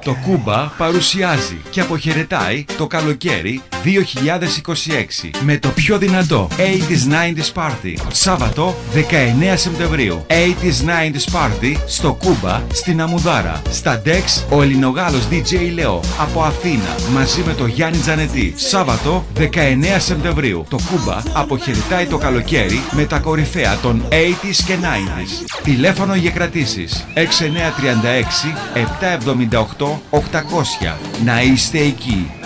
Το Κούμπα παρουσιάζει και αποχαιρετάει το καλοκαίρι 2026 με το πιο δυνατό 80s 90s Party. Σάββατο 19 Σεπτεμβρίου. 80s 90s Party στο Κούμπα στην Αμουδάρα. Στα Dex ο Ελληνογάλος DJ Λεό από Αθήνα μαζί με το Γιάννη Τζανετή. Σάββατο 19 Σεπτεμβρίου. Το Κούμπα αποχαιρετάει το καλοκαίρι με τα κορυφαία των 80s και 90s. Τηλέφωνο για κρατήσεις 6936 778 800. Να είστε εκεί.